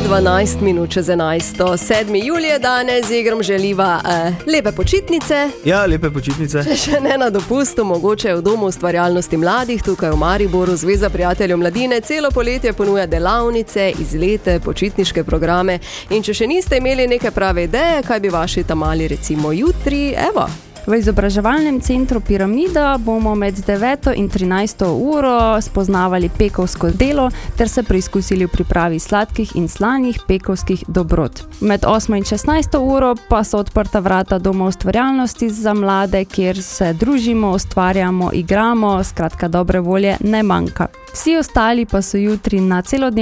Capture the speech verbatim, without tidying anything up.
dvanajst minut čez enajsto. sedmi julij je danes, z Igrom želiva eh, lepe počitnice. Ja, lepe počitnice. Če še ne na dopustu, mogoče v Domu ustvarjalnosti mladih, tukaj v Mariboru, Zveza prijateljev mladine, celo poletje ponuja delavnice, izlete, počitniške programe. In če še niste imeli neke prave ideje, kaj bi vaši tamali recimo jutri, evo. V izobraževalnem centru Piramida bomo med deveto in trinajsto uro spoznavali pekovsko delo ter se preizkusili v pripravi sladkih in slanih pekovskih dobrot. Med osmo in šestnajsto uro pa so odprta vrata Doma ustvarjalnosti za mlade, kjer se družimo, ustvarjamo, igramo, skratka dobre volje ne manjka. Vsi ostali pa so jutri na celodnevni